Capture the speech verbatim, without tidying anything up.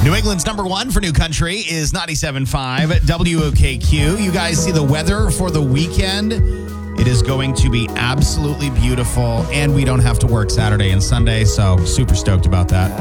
New England's number one for new country is ninety-seven point five W O K Q. You guys see the weather for the weekend? It is going to be absolutely beautiful, and we don't have to work Saturday and Sunday, so super stoked about that.